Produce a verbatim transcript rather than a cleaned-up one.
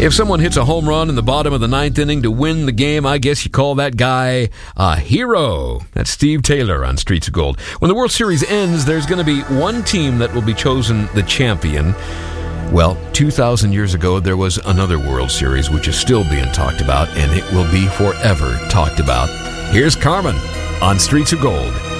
If someone hits a home run in the bottom of the ninth inning to win the game, I guess you call that guy a hero. That's Steve Taylor on Streets of Gold. When the World Series ends, there's going to be one team that will be chosen the champion. Well, two thousand years ago, there was another World Series which is still being talked about, and it will be forever talked about. Here's Carmen on Streets of Gold.